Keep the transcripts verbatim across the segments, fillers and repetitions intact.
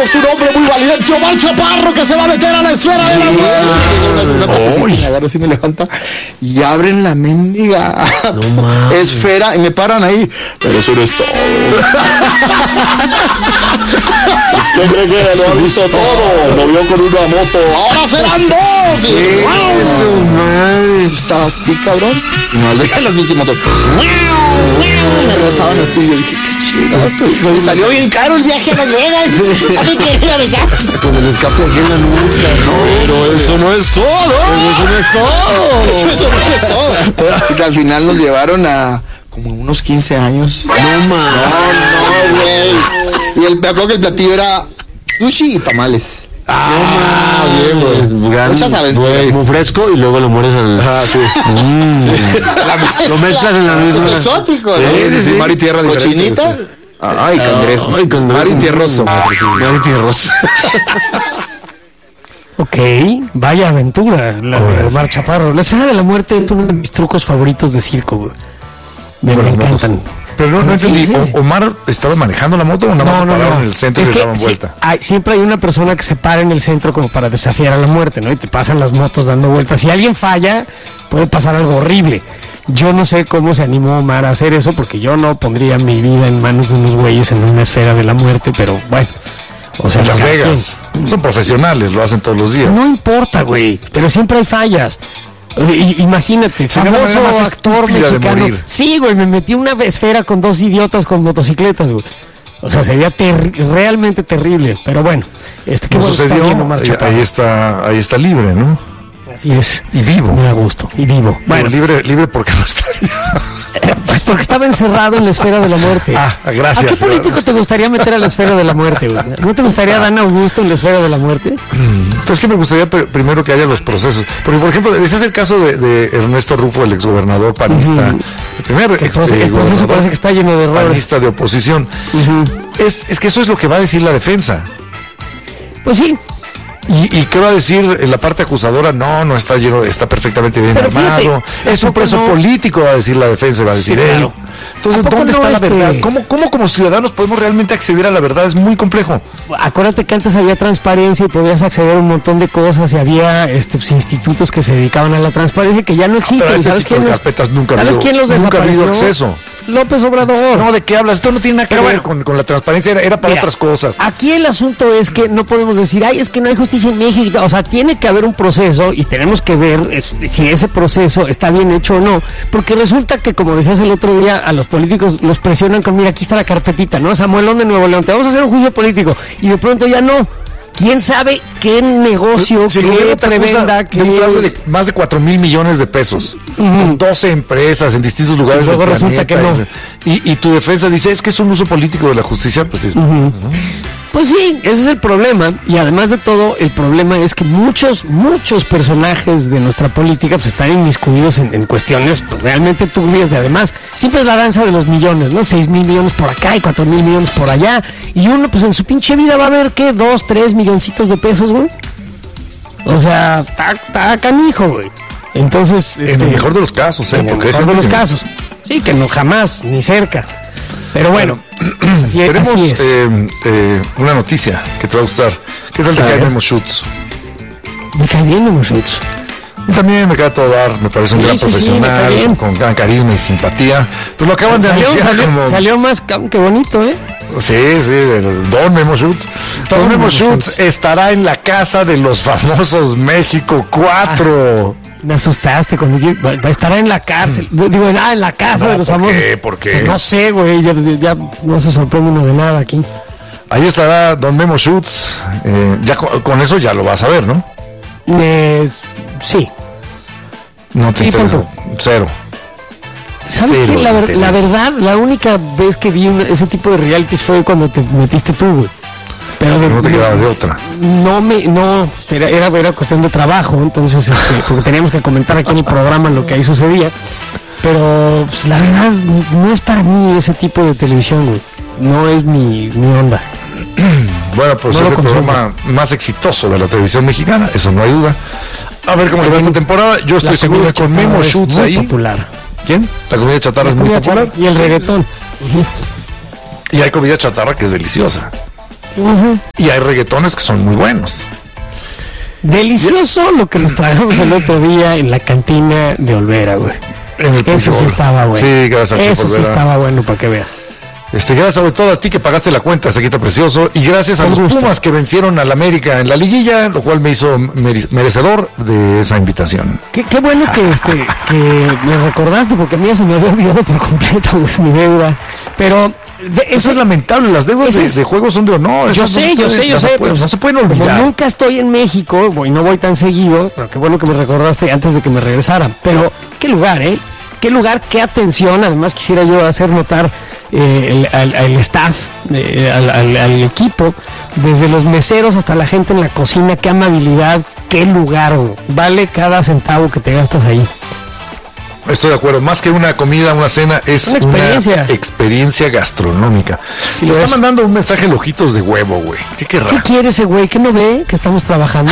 tenemos un hombre muy valiente, Omar Chaparro, que se va a meter a la esfera de la muerte. Y me agarro así, me levanta y abren la mendiga no, esfera y me paran ahí. Pero eso no es todo. ¿Usted cree que lo ha visto todo? Lo vio con una moto. ¡Ahora serán dos! Sí, eso, madre. Estaba así, cabrón. Y nos veían las pinches motos. Me rozaban así. Yo dije, qué chido. Me salió bien caro el viaje a Las Vegas. A mí que ir a Vegas. Con el escape aquí en la nuca. No, pero eso no es todo. Eso no es todo. Eso no es todo. Y al final nos llevaron a como unos quince años. No, man. No, no, güey. Y el, me acuerdo que el platillo era sushi y tamales. Ah, bien, pues. Muchas aventuras. Muy fresco y luego lo mueres al. Ah, sí. Mm. sí. Lo mezclas en la misma. Es exótico, sí, ¿no? Sí, sí, sí. Mar y tierra Cochinita. Ay, cangrejo. Ay, cangrejo. Mar y tierroso. Mar y tierroso. Ok, vaya aventura, la de Omar Chaparro. La esfera de la muerte es uno de mis trucos favoritos de circo, güey. Me, me encantan. Pero no, no Sí, entendí, sí, sí. ¿O- ¿Omar estaba manejando la moto o nada más No, no, pararon no. en el centro Es y le que daban sí, vuelta? hay- siempre hay una persona que se para en el centro como para desafiar a la muerte, ¿no? Y te pasan las motos dando vueltas. Si alguien falla, puede pasar algo horrible. Yo no sé cómo se animó Omar a hacer eso, porque yo no pondría mi vida en manos de unos güeyes en una esfera de la muerte, pero bueno. O sea, En Las cada Vegas. Son profesionales, lo hacen todos los días. quien. No importa, güey, pero siempre hay fallas. I- imagínate, Sería la famoso manera más actor estúpida de mexicano. morir. Sí, güey, me metí una esfera con dos idiotas con motocicletas, güey. O sea, sería terri- realmente terrible. Pero bueno, este que No bueno, está sucedió, bien, Omar ahí, Chaparro. ahí está, ahí está libre, ¿no? Así es. Y vivo. Me da gusto. Y vivo. Bueno, Bueno, libre, libre porque no está. pues porque estaba encerrado en la esfera de la muerte. Ah, gracias. ¿A qué político te gustaría meter a la esfera de la muerte, güey? ¿No te gustaría Dan Augusto en la esfera de la muerte? Entonces, que me gustaría pr- primero que haya los procesos. Porque, por ejemplo, ese es el caso de, de Ernesto Rufo, el exgobernador panista. El primer El proceso, el proceso exgobernador parece que está lleno de errores. panista de oposición. es, es que eso es lo que va a decir la defensa. Pues sí. ¿Y, y qué va a decir en la parte acusadora? No, no está lleno, está perfectamente bien Pero fíjate, armado. Es un ¿a poco preso no? político, va a decir la defensa, va a decir Sí, él. claro. Entonces, ¿A poco ¿dónde no, está la este- verdad? ¿Cómo, ¿Cómo como ciudadanos podemos realmente acceder a la verdad? Es muy complejo. Acuérdate que antes había transparencia y podías acceder a un montón de cosas y había este, pues, institutos que se dedicaban a la transparencia que ya no existen. Pero a este ¿Sabes tipo quién de los, carpetas nunca ha ¿sabes habido- quién los nunca ha habido desapareció? acceso. López Obrador. No, ¿de qué hablas? Esto no tiene nada que Pero ver bueno. con, con la transparencia, era, era para Mira, otras cosas. Aquí el asunto es que no podemos decir, ay, es que no hay justicia en México. O sea, tiene que haber un proceso y tenemos que ver es- si ese proceso está bien hecho o no. Porque resulta que, como decías el otro día, a los políticos los presionan con, mira, aquí está la carpetita, ¿no? Samuelón de Nuevo León, te vamos a hacer un juicio político. Y de pronto ya no. ¿Quién sabe qué negocio, Si el qué gobierno te acusa prebenda, de un fraude de más de cuatro mil millones de pesos, con doce empresas en distintos lugares Y luego del resulta planeta, que y, y tu defensa dice, es que es un uso político de la justicia, pues dices, Pues sí, ese es el problema. Y además de todo, el problema es que muchos, muchos personajes de nuestra política pues están inmiscuidos en, en cuestiones pues, realmente turbias. De además, siempre es la danza de los millones, ¿no? Seis mil millones por acá y cuatro mil millones por allá. Y uno, pues en su pinche vida va a ver, ¿qué? Dos, tres milloncitos de pesos, güey. O sea, está está canijo, güey. Entonces, en este, el mejor de los casos, ¿eh? en el Porque mejor eso de los que- casos. Sí, que no jamás, ni cerca. Pero bueno, así, es, Tenemos así es. eh, eh, una noticia que te va a gustar. ¿Qué tal te A cae ver. Memo Schutz? Me cae bien, Memo Schutz. También me cae a todo dar, me parece un Sí, gran sí, sí, me cae profesional, bien. con gran carisma y simpatía. Pues lo acaban de Salió, anunciar salió, como... salió más cabrón que bonito, ¿eh? Sí, sí, del Don Memo Schutz. Don, Don Memo Memo Schutz Schutz. estará en la casa de los famosos México cuatro. Me asustaste cuando dije, va va a estar en la cárcel. Digo, en- ah, en la casa No, de los ¿por famosos. qué? ¿Por qué? Pues no sé, güey, ya, ya no se sorprende uno de nada aquí. Ahí estará Don Memo Schutz. Eh, ya con, con eso ya lo vas a ver, ¿no? Eh, sí. No te Sí, interesa. punto. Cero. ¿Sabes Cero qué? La, ver- interés. la verdad, la única vez que vi un- ese tipo de realities fue cuando te metiste tú, güey. Pero de, No te quedaba de otra. No me, no, era, era, era cuestión de trabajo, entonces, este, porque teníamos que comentar aquí en el programa lo que ahí sucedía. Pero, pues, la verdad, no es para mí ese tipo de televisión, güey. No es mi, mi onda. Bueno, pues No lo es el consumo. programa más exitoso de la televisión mexicana, eso no hay duda. A ver cómo le va esta temporada. Yo estoy La seguro comida que con chatarra Memo es Schutz muy ahí. popular. ¿Quién? La comida chatarra es La muy comida popular. chatarra y el reggaetón. Y hay comida chatarra que es deliciosa. Uh-huh. Y hay reggaetones que son muy buenos. Delicioso lo que nos tragamos el otro día en la cantina de Olvera, güey. En el Eso sí Puyol. estaba bueno. Sí, gracias al Eso Chef sí Olvera. estaba bueno, para que veas. Este, gracias sobre todo a ti que pagaste la cuenta, Saquita Precioso, y gracias a Con los gusto. Pumas que vencieron al América en la liguilla, lo cual me hizo mere- merecedor de esa invitación. Qué, qué bueno que este que me recordaste, porque a mí ya se me había olvidado por completo, güey, mi deuda. Pero de- Eso es lamentable, las deudas Ese de, es- de juego son de honor. Yo esas no sé, se yo pueden- sé, yo no se sé, pueden- pero no se pueden como olvidar. nunca estoy en México, voy- no voy tan seguido, pero qué bueno que me recordaste antes de que me regresara. Pero qué lugar, ¿eh? Qué lugar, qué atención. Además quisiera yo hacer notar eh, el, al, al staff, eh, al, al- al equipo, desde los meseros hasta la gente en la cocina, qué amabilidad, qué lugar, güey. Vale cada centavo que te gastas ahí. Estoy de acuerdo, más que una comida, una cena, es Una experiencia. una experiencia gastronómica. Sí, Le lo está es. mandando un mensaje el ojitos de huevo, güey. ¿Qué querrá? ¿Qué quiere ese güey? ¿Qué no ve que estamos trabajando?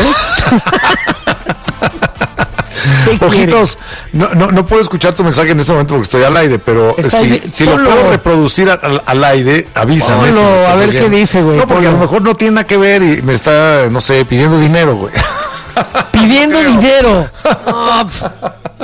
¿Qué quiere? Ojitos, no, no, no puedo escuchar tu mensaje en este momento porque estoy al aire, pero Está si, bien, si lo ponlo. puedo reproducir al, al aire, avísame. Ponlo, si lo estás a ver qué oyendo. dice, güey, No, porque a ponlo. lo mejor no tiene nada que ver y me está, no sé, pidiendo dinero, güey. Pidiendo dinero. No, pf,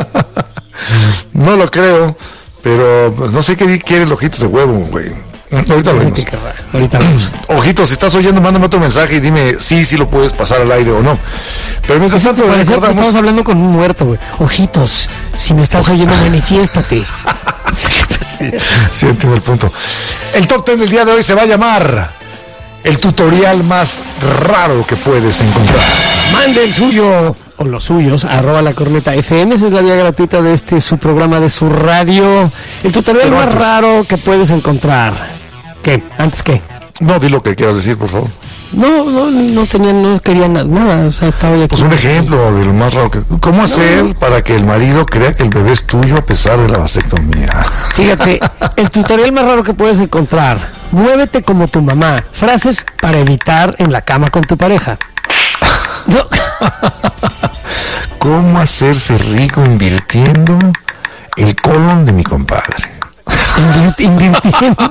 No lo creo, pero pues, no sé qué quiere el ojitos de huevo, güey. Ahorita lo vemos. ahorita vamos. Ojitos, si estás oyendo, mándame otro mensaje y dime si sí, lo puedes pasar al aire o no. Pero mientras tanto, Parecía que recordamos... estamos hablando con un muerto, güey. Ojitos, si me estás oyendo, manifiéstate. Sí, sí, entiendo el punto. El top ten del día de hoy se va a llamar el tutorial más raro que puedes encontrar. Mande el suyo o los suyos, arroba la corneta F M. Esa es la vía gratuita de este su programa de su radio. El tutorial Pero más antes- raro que puedes encontrar. ¿Qué? ¿Antes qué? No, di lo que quieras decir, por favor. No, no, no tenía, no quería na- nada. O sea, estaba ya Pues un ejemplo de lo más raro que... ¿Cómo hacer para que el marido crea que el bebé es tuyo a pesar de la vasectomía? Fíjate, el tutorial más raro que puedes encontrar. Muévete como tu mamá. Frases para evitar en la cama con tu pareja. No. ¿Cómo hacerse rico invirtiendo el colon de mi compadre? Invirt- invirtiendo.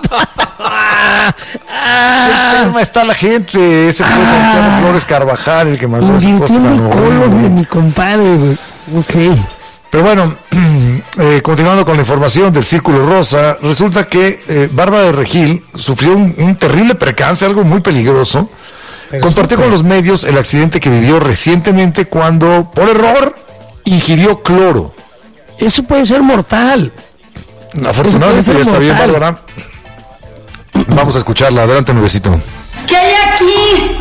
El tema está la gente, ese fue Santiago Flores Carvajal, el que mandó ese post. Invirtiendo el No, colon de no. mi compadre, güey. Ok. Pero bueno, eh, continuando con la información del Círculo Rosa, resulta que eh, Bárbara de Regil sufrió un, un terrible percance, algo muy peligroso. Pero Compartió súper. con los medios el accidente que vivió recientemente cuando, por error, ingirió cloro. Eso puede ser mortal. Afortunadamente ser ya está bien, mortal. Bárbara. Vamos a escucharla. Adelante, nuevecito. ¿Qué hay aquí?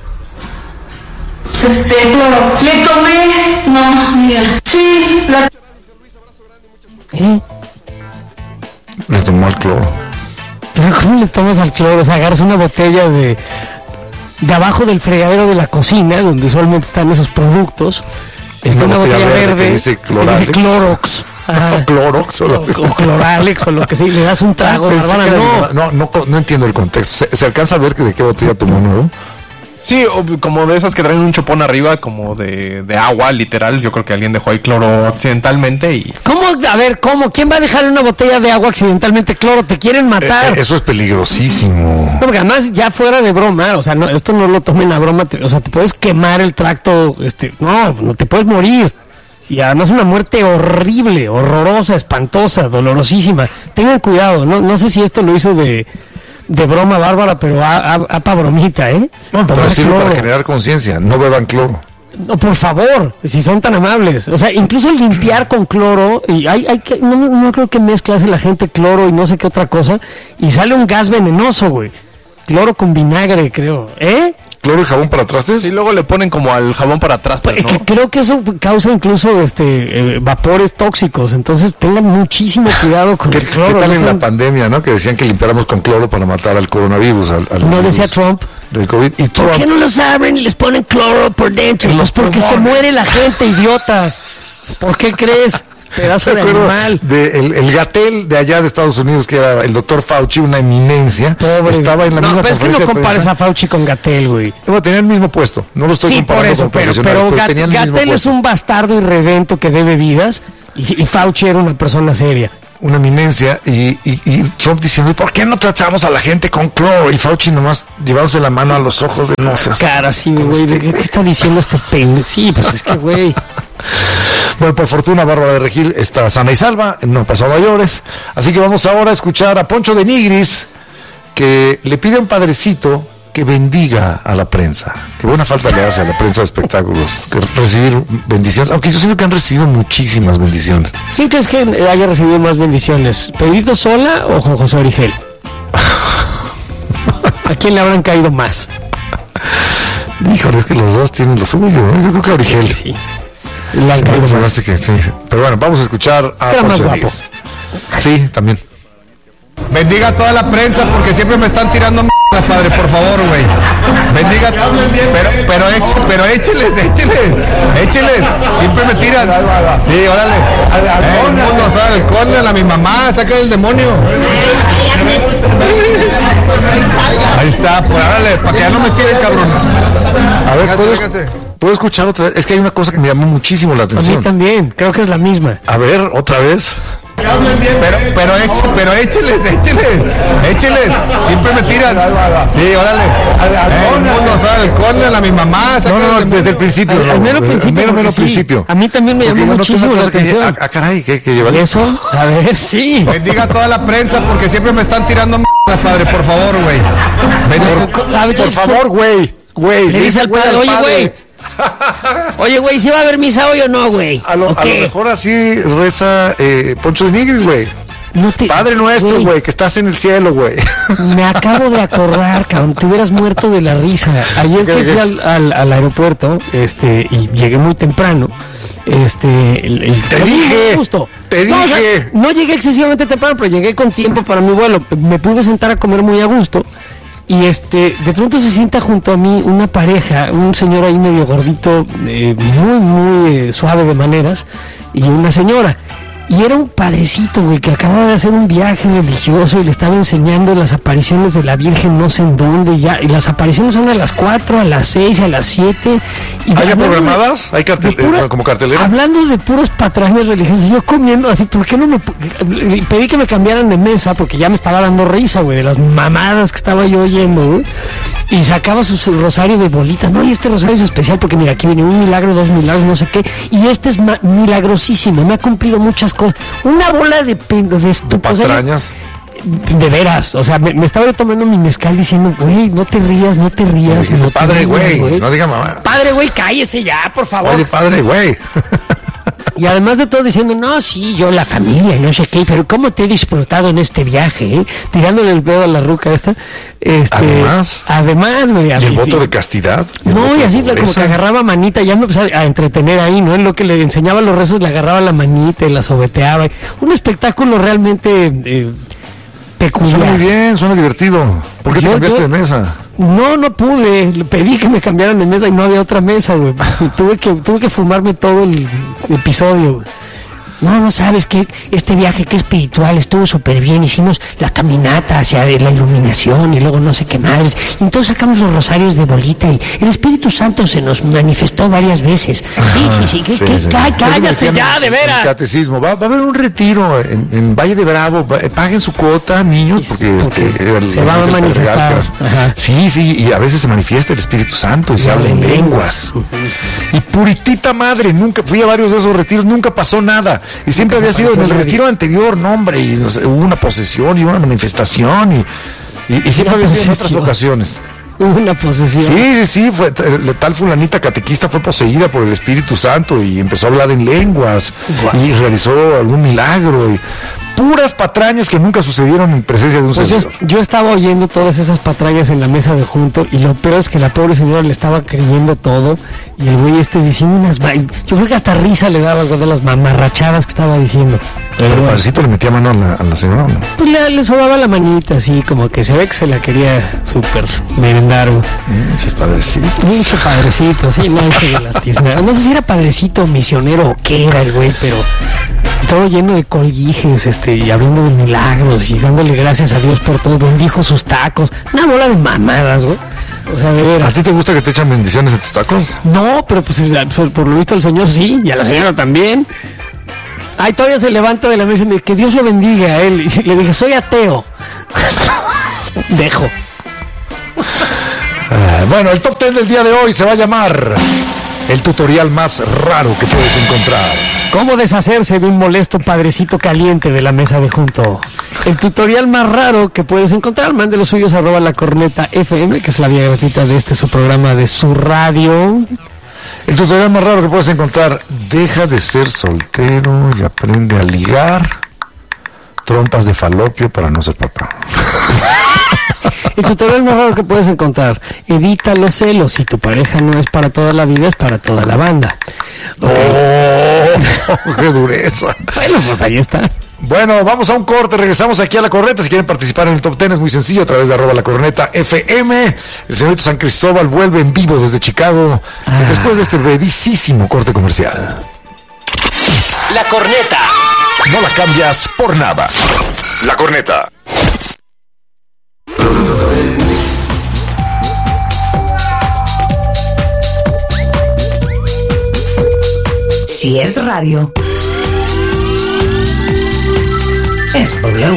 Este, claro. ¿Le tomé? No, mira. Sí, la... ¿Eh? Le tomó el cloro. ¿Pero cómo le tomas al cloro? O sea, agarras una botella de, de abajo del fregadero de la cocina, donde usualmente están esos productos. Está Una una, botella botella verde verde, que dice que Cloralex. dice Clorox. Ajá. O Clorox. O, lo- O, o Cloralex o lo que sea, y le das un trago. Pensé Bárbara, que era- no. no, no, no entiendo el contexto. ¿Se, se alcanza a ver que de qué botella tomó, no? Sí, o- como de esas que traen un chupón arriba, como de, de agua, literal. Yo creo que alguien dejó ahí cloro accidentalmente y... ¿Cómo? A ver, ¿cómo? ¿Quién va a dejar una botella de agua accidentalmente cloro? Te quieren Eh, matar. eh, eso es peligrosísimo. No, porque además ya fuera de broma, o sea, no, esto no lo tomen a broma, te- o sea, te puedes quemar el tracto, este, no, no te puedes morir. Y además una muerte horrible, horrorosa, espantosa, dolorosísima. Tengan cuidado, no, no sé si esto lo hizo de, de broma Bárbara, pero a, a, a pa' bromita, ¿eh? No, pero Tomar sirve para cloro. generar conciencia. No beban cloro. No, por favor, si son tan amables. O sea, incluso limpiar con cloro, y hay, hay que, no, no creo que mezclase la gente cloro y no sé qué otra cosa, y sale un gas venenoso, güey. Cloro con vinagre, creo. ¿Eh? ¿Cloro y jabón para trastes? Y luego le ponen como al jabón para trastes, Es ¿no? que creo que eso causa incluso este eh, vapores tóxicos, entonces tengan muchísimo cuidado con ¿Qué, el qué cloro. tal no en la sean- pandemia, no? Que decían que limpiáramos con cloro para matar al coronavirus. Al, al No virus decía Trump. Del COVID. Y ¿Por qué Trump, no los abren y les ponen cloro por dentro? En Pues los porque se pulmones. muere la gente, idiota. ¿Por qué crees? Pedazo ¿se de acuerda animal. de el, el Gatel de allá de Estados Unidos, que era el doctor Fauci, una eminencia? Pobre. Estaba en la no, misma pero es que no conferencia de compares prensa. a Fauci con Gatel, güey. Bueno, tenía el mismo puesto. No lo estoy Sí, por comparando eso, con pero, profesionales, pero Gat- tenían el mismo Gatell es puesto. un bastardo irredento que debe vidas y, y Fauci era una persona seria. una eminencia, y, y, y Trump diciendo, ¿por qué no tratamos a la gente con cloro? Y Fauci nomás llevándose la mano a los ojos de no seas cara así, güey, ¿de qué, qué está diciendo este pene? Sí, pues es que, güey. Bueno, por fortuna, Bárbara de Regil está sana y salva, no pasó a mayores. Así que vamos ahora a escuchar a Poncho de Nigris, que le pide a un padrecito que bendiga a la prensa. Qué buena falta le hace a la prensa de espectáculos que recibir bendiciones, aunque yo siento que han recibido muchísimas bendiciones. ¿Sí crees que haya recibido más bendiciones? ¿Pedrito Sola o José Origel? ¿A quién le habrán caído más? Híjole, es que los dos tienen lo suyo, ¿eh? Yo creo que Origel. Sí. Le han Sí, caído se me más. hace que sí. Pero bueno, vamos a escuchar a que era más Poncho de guapo. Nigris. Sí, también. Bendiga a toda la prensa porque siempre me están tirando m***, padre, por favor, güey. Bendiga, pero, pero, eche- pero écheles, écheles, écheles. Siempre me tiran. Sí, órale. Eh, el mundo, o sea, el córner a mi mamá, saca el demonio. Ahí está, pues órale, para que ya no me tiren, cabrón. A ver, ¿puedo, Véngase, véngase. ¿puedo escuchar otra vez? Es que hay una cosa que me llamó muchísimo la A mí atención. también, creo que es la misma. A ver, otra vez. Pero, pero, eche- pero écheles, écheles, écheles. Siempre me tiran. Sí, órale. Eh, el mundo, o sea, el córner a mi mamá, saca No, el no, no, demonio. desde el principio. Al- no, al mero desde el principio, Mero, porque mero sí. principio. A mí también me Porque llamó yo noté una muchísimo la cosa que dije, atención. Ah, ah, caray, que, que lleva ¿Y eso? A ver, sí. Bendiga a toda la prensa porque siempre me están tirando m***, padre, por favor, güey. Bendiga- A ver, Por favor, güey, güey. Le dice al güey padre, al oye, padre. güey. Oye, güey, ¿sí va a haber misa hoy o no, güey? A lo, ¿O a lo qué? mejor así reza eh, Poncho de Nigris, güey. No te- Padre nuestro, güey, que estás en el cielo, güey. Me acabo de acordar, cabrón, te hubieras muerto de la risa. Ayer que fui al, al, al aeropuerto, este, y llegué muy temprano, este, el- el- Te lo vi dije, muy justo. te No, o sea, dije. no llegué excesivamente temprano, pero llegué con tiempo para mi vuelo. Me pude sentar a comer muy a gusto. Y este, de pronto se sienta junto a mí una pareja, un señor ahí medio gordito, eh, muy, muy eh, suave de maneras, y una señora. Y era un padrecito, güey, que acababa de hacer un viaje religioso y le estaba enseñando las apariciones de la Virgen no sé en dónde. Y, ya, y las apariciones son a las cuatro, a las seis, a las siete. Y ¿Hay ya hablando de- programadas? ¿Hay cartel- de pura- eh, como cartelera? Hablando de puros patrañas religiosos, yo comiendo así, ¿por qué no me... pu- pedí que me cambiaran de mesa porque ya me estaba dando risa, güey, de las mamadas que estaba yo oyendo, güey. Y sacaba su su rosario de bolitas. No, y este rosario es especial porque mira, aquí viene un milagro, dos milagros, no sé qué. Y este es ma- milagrosísimo, me ha cumplido muchas cosas. Una bola de, pe- de estúpidos. Patrañas. De veras, o sea, me, me estaba yo tomando mi mezcal diciendo, güey, no te rías, no te rías. Dijiste, no te padre, rías, güey, no diga mamá. Padre, güey, cállese ya, por favor. Oye, padre, güey. Y además de todo diciendo, no, sí, yo la familia, y no sé qué, pero cómo te he disfrutado en este viaje, ¿eh? Tirándole el pedo a la ruca esta. Este, Además. Además, güey. ¿Y el así- voto de castidad? ¿Y el No, voto y de así como pobreza? que agarraba manita, ya me empezó a entretener ahí, ¿no? En lo que le enseñaba los rezos, le agarraba la manita y la sobeteaba. Un espectáculo realmente eh, peculiar. Suena muy bien, suena divertido. ¿Por qué te Yo- cambiaste yo- de mesa? No, no pude. Le pedí que me cambiaran de mesa y no había otra mesa, güey. tuve que tuve que fumarme todo el episodio, güey. No, no sabes que este viaje que espiritual estuvo súper bien. Hicimos la caminata hacia la iluminación y luego no sé qué más. Y entonces sacamos los rosarios de bolita y el Espíritu Santo se nos manifestó varias veces. Sí, sí, sí. ¿Qué, Sí, qué- sí. cá- Eso me cállate decían ya, en- de en veras. Catecismo. Va, va a haber un retiro en, en Valle de Bravo. Va- eh, paguen su cuota, niños, porque, Porque este, el- se va es a el manifestar. patriarca. Ajá. Sí, sí, y a veces se manifiesta el Espíritu Santo y se habla en lenguas. Y puritita madre, nunca fui a varios de esos retiros, nunca pasó nada. Y siempre había sido en el nadie. retiro anterior, no, hombre, y no sé, hubo una posesión y una manifestación y, y, y siempre Una había sido en otras posesión. ocasiones. Hubo una posesión. Sí, sí, sí, fue t- tal fulanita catequista fue poseída por el Espíritu Santo y empezó a hablar en lenguas Guau. y realizó algún milagro y puras patrañas que nunca sucedieron en presencia de un Pues yo, señor. yo estaba oyendo todas esas patrañas en la mesa de junto y lo peor es que la pobre señora le estaba creyendo todo y el güey este diciendo unas... ma- Yo creo que hasta risa le daba algo de las mamarrachadas que estaba diciendo. Pero el padrecito le metía mano a la, a la señora, ¿o no? Pues le, le sobaba la manita así, como que se ve que se la quería súper merendar. güey. Pinches padrecitos. Mucho padrecito, sí, no, hijo de la tiznada. No sé si era padrecito, misionero o qué era el güey, pero todo lleno de colguijes, este, y hablando de milagros y dándole gracias a Dios por todo, bendijo sus tacos, una bola de mamadas, güey. O sea, de ¿A veras. ti te gusta que te echan bendiciones en tus tacos? No, pero pues por, por lo visto el señor sí, y a la señora también. Ahí todavía se levanta de la mesa y me dice que Dios lo bendiga a él. Y le dije, soy ateo. Dejo. Ah, bueno, el top ten del día de hoy se va a llamar el tutorial más raro que puedes encontrar. ¿Cómo deshacerse de un molesto padrecito caliente de la mesa de junto? El tutorial más raro que puedes encontrar, mande los suyos arroba la corneta F M, que es la vía gratuita de este su programa de su radio. El tutorial más raro que puedes encontrar: deja de ser soltero y aprende a ligar. Trompas de falopio para no ser papá. El tutorial más raro que puedes encontrar: evita los celos. Si tu pareja no es para toda la vida, es para toda la banda. ¡Oh! ¡Qué dureza! Bueno, pues ahí está. Bueno, vamos a un corte, regresamos aquí a La Corneta. Si quieren participar en el top ten es muy sencillo, a través de arroba La Corneta F M. El señorito San Cristóbal vuelve en vivo desde Chicago, ah. después de este brevísimo corte comercial. La Corneta. No la cambias por nada. La Corneta. Si es radio, es W.